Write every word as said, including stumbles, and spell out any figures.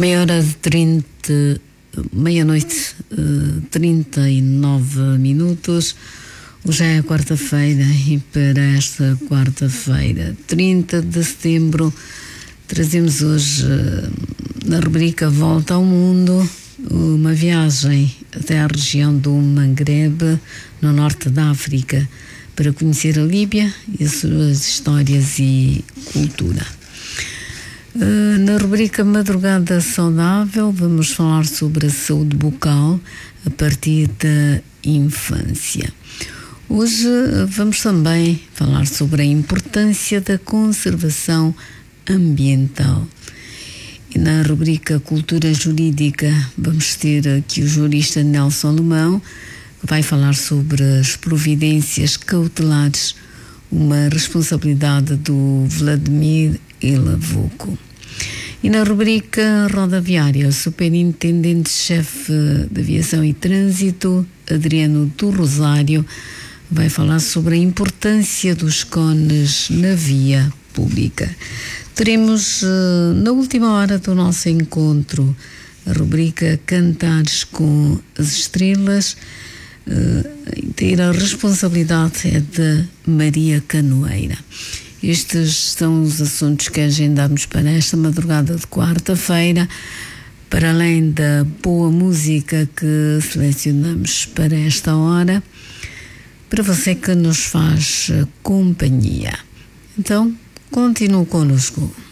Meia hora de trinta, meia-noite, trinta e nove minutos. Hoje é quarta-feira e para esta quarta-feira, trinta de setembro, trazemos hoje na rubrica Volta ao Mundo uma viagem até à região do Maghreb, no norte da África, para conhecer a Líbia e as suas histórias e cultura. Na rubrica Madrugada Saudável, vamos falar sobre a saúde bucal a partir da infância. Hoje vamos também falar sobre a importância da conservação ambiental. E na rubrica Cultura Jurídica, vamos ter aqui o jurista Nelson Lemão, que vai falar sobre as providências cautelares, uma responsabilidade do Vladimir Ilavuco. E na rubrica Rodoviária, o superintendente-chefe de Aviação e Trânsito, Adriano do Rosário, vai falar sobre a importância dos cones na via pública. Teremos, na última hora do nosso encontro, a rubrica Cantares com as Estrelas. Ter a responsabilidade é de Maria Canoeira. Estes são os assuntos que agendamos para esta madrugada de quarta-feira, para além da boa música que selecionamos para esta hora, para você que nos faz companhia. Então, continue connosco.